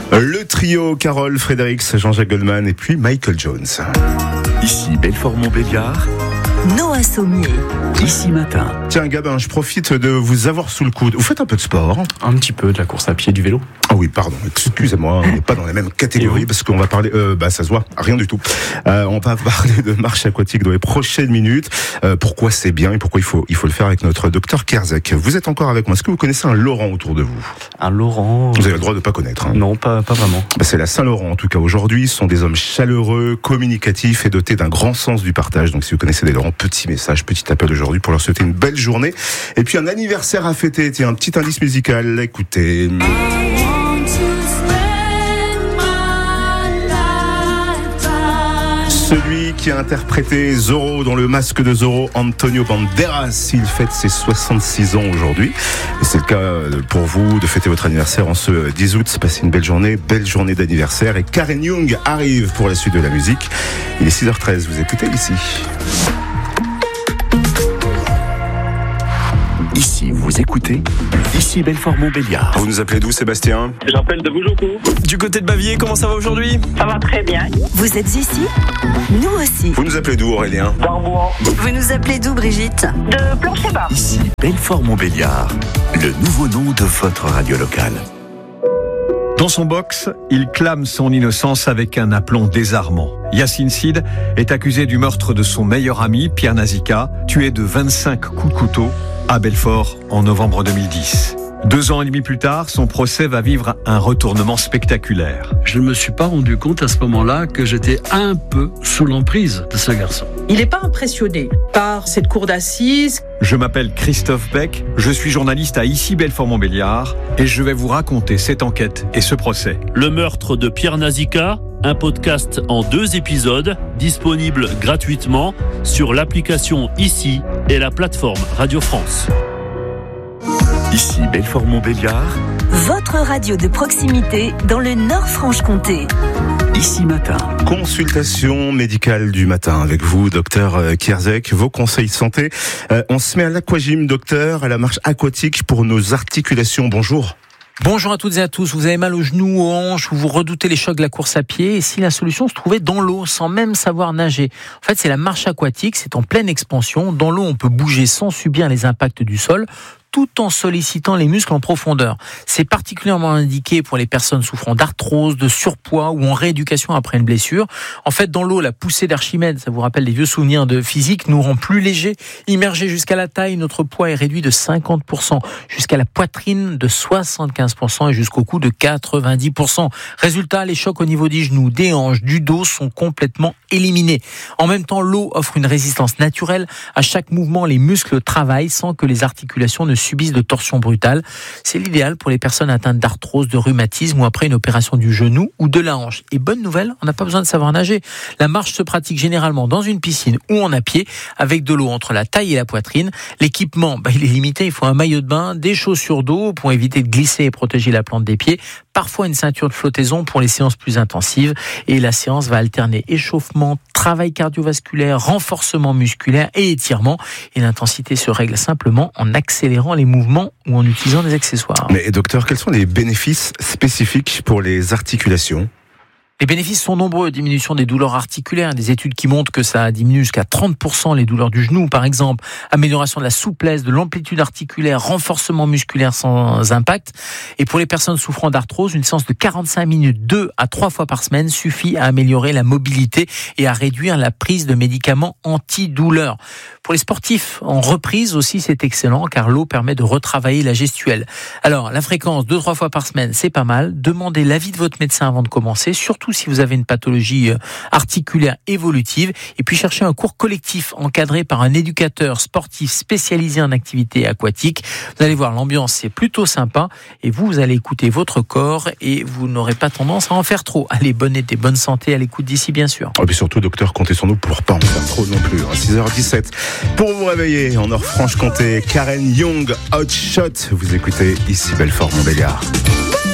Le trio Carole Fredericks, Jean-Jacques Goldman et puis Michael Jones. Ici Belfort-Montbéliard. Noah Sommier. Ici Matin. Tiens Gabin, je profite de vous avoir sous le coude. Vous faites un peu de sport? Un petit peu, de la course à pied, du vélo. Ah oui, pardon, excusez-moi, on n'est pas dans la même catégorie parce qu'on va parler, ça se voit, rien du tout. On va parler de marche aquatique dans les prochaines minutes. Pourquoi c'est bien et pourquoi il faut le faire avec notre docteur Kerzek. Vous êtes encore avec moi. Est-ce que vous connaissez un Laurent autour de vous? Un Laurent. Vous avez le droit de ne pas connaître. Non, pas vraiment. C'est la Saint-Laurent en tout cas aujourd'hui. Ce sont des hommes chaleureux, communicatifs et dotés d'un grand sens du partage. Donc si vous connaissez des Laurent, petit message, petit appel aujourd'hui pour leur souhaiter une belle journée. Et puis un anniversaire à fêter. Tiens, un petit indice musical. Écoutez. Celui qui a interprété Zorro dans Le Masque de Zorro, Antonio Banderas, il fête ses 66 ans aujourd'hui. Et c'est le cas pour vous de fêter votre anniversaire en ce 10 août. Passez une belle journée d'anniversaire. Et Karen Young arrive pour la suite de la musique. Il est 6h13, vous écoutez ici. Ici, vous écoutez. Ici Belfort-Montbéliard. Vous nous appelez d'où, Sébastien? J'appelle de Boujoncou. Du côté de Bavier, comment ça va aujourd'hui? Ça va très bien. Vous êtes ici? Nous aussi. Vous nous appelez d'où, Aurélien? Darbois. Vous nous appelez d'où, Brigitte? De Plancher-Bas. Ici Belfort-Montbéliard. Le nouveau nom de votre radio locale. Dans son box, il clame son innocence avec un aplomb désarmant. Yacine Sid est accusé du meurtre de son meilleur ami, Pierre Nazika, tué de 25 coups de couteau à Belfort en novembre 2010. 2 ans et demi plus tard, son procès va vivre un retournement spectaculaire. Je ne me suis pas rendu compte à ce moment-là que j'étais un peu sous l'emprise de ce garçon. Il n'est pas impressionné par cette cour d'assises. Je m'appelle Christophe Beck, je suis journaliste à Ici Belfort-Montbéliard et je vais vous raconter cette enquête et ce procès. Le meurtre de Pierre Nazika, un podcast en 2 épisodes, disponible gratuitement sur l'application Ici et la plateforme Radio France. Ici Belfort-Montbéliard. Votre radio de proximité dans le Nord-Franche-Comté. Ici Matin. Consultation médicale du matin avec vous, docteur Kerzek. Vos conseils santé. On se met à l'aquagym, docteur, à la marche aquatique pour nos articulations. Bonjour. Bonjour à toutes et à tous. Vous avez mal aux genoux, aux hanches, ou vous redoutez les chocs de la course à pied, et si la solution se trouvait dans l'eau, sans même savoir nager. En fait, c'est la marche aquatique, c'est en pleine expansion. Dans l'eau, on peut bouger sans subir les impacts du sol, tout en sollicitant les muscles en profondeur. C'est particulièrement indiqué pour les personnes souffrant d'arthrose, de surpoids ou en rééducation après une blessure. En fait, dans l'eau, la poussée d'Archimède, ça vous rappelle des vieux souvenirs de physique, nous rend plus légers. Immergés jusqu'à la taille, notre poids est réduit de 50%, jusqu'à la poitrine de 75% et jusqu'au cou de 90%. Résultat, les chocs au niveau des genoux, des hanches, du dos sont complètement éliminés. En même temps, l'eau offre une résistance naturelle. À chaque mouvement, les muscles travaillent sans que les articulations ne subissent de torsions brutales. C'est l'idéal pour les personnes atteintes d'arthrose, de rhumatisme ou après une opération du genou ou de la hanche. Et bonne nouvelle, on n'a pas besoin de savoir nager. La marche se pratique généralement dans une piscine ou en à pied avec de l'eau entre la taille et la poitrine. L'équipement, il est limité. Il faut un maillot de bain, des chaussures d'eau pour éviter de glisser et protéger la plante des pieds. Parfois une ceinture de flottaison pour les séances plus intensives. Et la séance va alterner échauffement, travail cardiovasculaire, renforcement musculaire et étirement. Et l'intensité se règle simplement en accélérant les mouvements ou en utilisant des accessoires. Mais docteur, quels sont les bénéfices spécifiques pour les articulations ? Les bénéfices sont nombreux. Diminution des douleurs articulaires, des études qui montrent que ça diminue jusqu'à 30% les douleurs du genou, par exemple. Amélioration de la souplesse, de l'amplitude articulaire, renforcement musculaire sans impact. Et pour les personnes souffrant d'arthrose, une séance de 45 minutes, 2 à 3 fois par semaine, suffit à améliorer la mobilité et à réduire la prise de médicaments antidouleurs. Pour les sportifs en reprise aussi, c'est excellent, car l'eau permet de retravailler la gestuelle. Alors, la fréquence, 2-3 fois par semaine, c'est pas mal. Demandez l'avis de votre médecin avant de commencer, surtout si vous avez une pathologie articulaire évolutive, et puis cherchez un cours collectif encadré par un éducateur sportif spécialisé en activité aquatique. Vous allez voir, l'ambiance c'est plutôt sympa, et vous allez écouter votre corps, et vous n'aurez pas tendance à en faire trop. Allez, bonne été, bonne santé à l'écoute d'ici, bien sûr. Et puis surtout, docteur, comptez sur nous pour pas en faire trop non plus. 6h17. Pour vous réveiller en Nord-Franche-Comté, Karen Young, Hot Shot. Vous écoutez ici Belfort-Montbéliard.